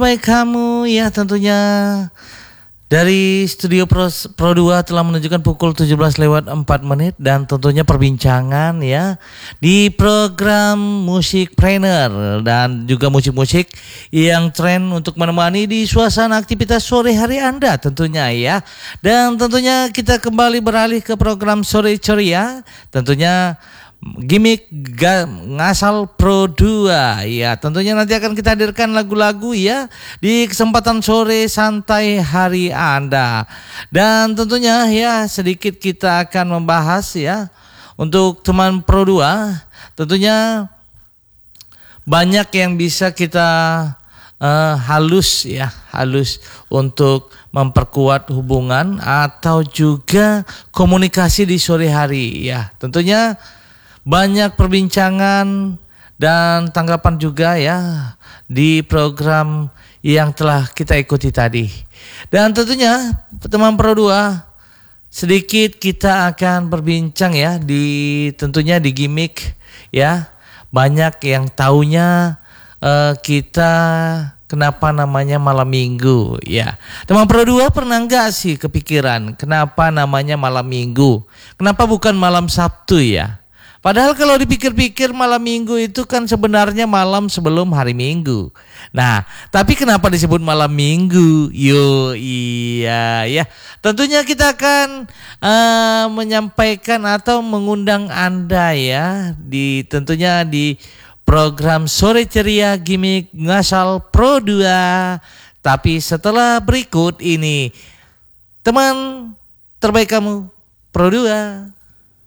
Baik kamu ya tentunya dari Studio Pro 2 telah menunjukkan pukul 17:04 dan tentunya perbincangan ya di program Musikpreneur dan juga musik-musik yang tren untuk menemani di suasana aktivitas sore hari Anda tentunya ya. Dan tentunya kita kembali beralih ke program Sore Ceria, tentunya Gimik Ngasal Pro 2 ya. Tentunya nanti akan kita hadirkan lagu-lagu ya di kesempatan sore santai hari Anda. Dan tentunya ya sedikit kita akan membahas ya untuk teman Pro 2. Tentunya banyak yang bisa kita halus untuk memperkuat hubungan atau juga komunikasi di sore hari ya. Tentunya banyak perbincangan dan tanggapan juga ya di program yang telah kita ikuti tadi. Dan tentunya teman Pro 2 sedikit kita akan berbincang ya tentunya di gimmick ya. Banyak yang taunya kita kenapa namanya malam minggu ya. Teman Pro 2 pernah enggak sih kepikiran kenapa namanya malam minggu? Kenapa bukan malam Sabtu ya? Padahal kalau dipikir-pikir malam minggu itu kan sebenarnya malam sebelum hari Minggu. Nah, tapi kenapa disebut malam minggu? Iya ya. Tentunya kita akan menyampaikan atau mengundang Anda ya tentunya di program Sore Ceria Gimik Ngasal Pro 2. Tapi setelah berikut ini, teman terbaik kamu Pro 2.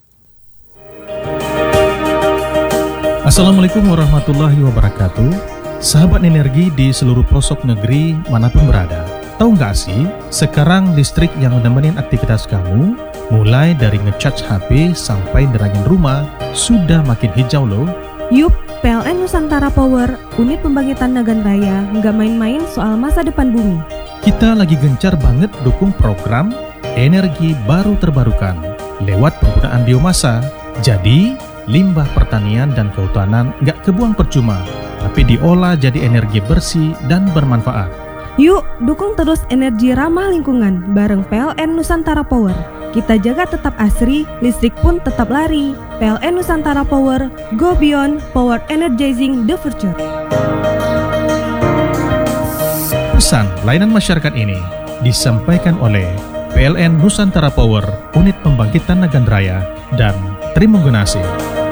Assalamualaikum warahmatullahi wabarakatuh. Sahabat energi di seluruh pelosok negeri manapun berada. Tahu nggak sih, sekarang listrik yang menemenin aktivitas kamu, mulai dari ngecharge HP sampai nerangin rumah, sudah makin hijau loh. Yup, PLN Nusantara Power, unit pembangkitan Nagan Raya, nggak main-main soal masa depan bumi. Kita lagi gencar banget dukung program energi baru terbarukan lewat penggunaan biomasa. Jadi, limbah pertanian dan kehutanan nggak kebuang percuma, tapi diolah jadi energi bersih dan bermanfaat. Yuk, dukung terus energi ramah lingkungan bareng PLN Nusantara Power. Kita jaga tetap asri, listrik pun tetap lari. PLN Nusantara Power, go beyond, power energizing the future. Pesan layanan masyarakat ini disampaikan oleh PLN Nusantara Power, unit pembangkitan Nagan Raya dan Trimunggunasi.